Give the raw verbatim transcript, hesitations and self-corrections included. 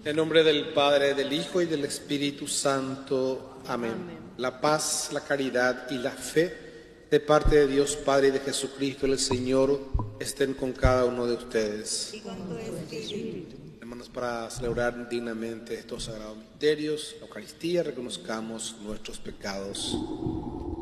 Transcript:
En nombre del Padre, del Hijo y del Espíritu Santo. Amén. Amén. La paz, la caridad y la fe de parte de Dios Padre y de Jesucristo el Señor estén con cada uno de ustedes. Y con tu espíritu. Hermanos, para celebrar dignamente estos sagrados misterios, la Eucaristía, reconozcamos nuestros pecados.